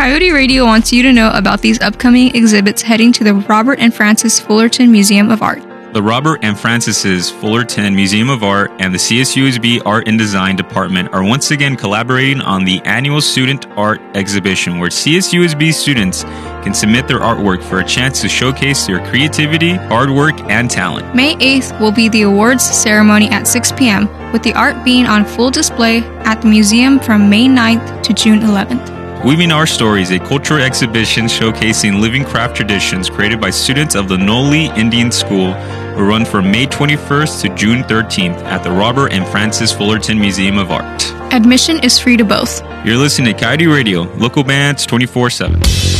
Coyote Radio wants you to know about these upcoming exhibits heading to the Robert and Frances Fullerton Museum of Art. The Robert and Frances Fullerton Museum of Art and the CSUSB Art and Design Department are once again collaborating on the annual Student Art Exhibition, where CSUSB students can submit their artwork for a chance to showcase their creativity, hard work, and talent. May 8th will be the awards ceremony at 6 p.m., with the art being on full display at the museum from May 9th to June 11th. Weaving Our Stories, a cultural exhibition showcasing living craft traditions created by students of the Noli Indian School, will run from May 21st to June 13th at the Robert and Frances Fullerton Museum of Art. Admission is free to both. You're listening to Coyote Radio, local bands 24/7.